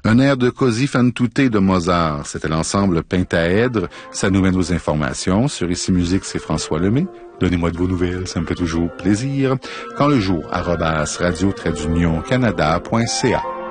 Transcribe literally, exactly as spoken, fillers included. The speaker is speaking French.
Un air de Così fan tutte de Mozart. C'était l'ensemble Pentaèdre. Ça nous mène aux informations. Sur Ici Musique, c'est François Lemay. Donnez-moi de vos nouvelles, ça me fait toujours plaisir. Quand le jour, arobase radio-canada.ca.